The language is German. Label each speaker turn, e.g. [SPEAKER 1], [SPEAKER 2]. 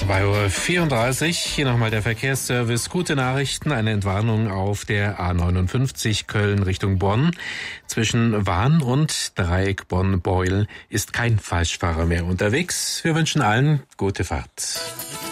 [SPEAKER 1] 2:34 Uhr. Hier nochmal der Verkehrsservice. Gute Nachrichten. Eine Entwarnung auf der A59 Köln Richtung Bonn. Zwischen Wahn und Dreieck Bonn-Beuel ist kein Falschfahrer mehr unterwegs. Wir wünschen allen gute Fahrt.